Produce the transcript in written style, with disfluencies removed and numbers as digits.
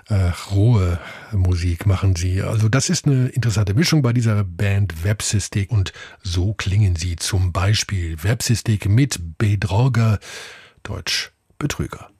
rohe Musik machen sie. Also das ist eine interessante Mischung bei dieser Band Websystic und so klingen sie zum Beispiel. Websystic mit Bedrogger, Deutsch Betrüger.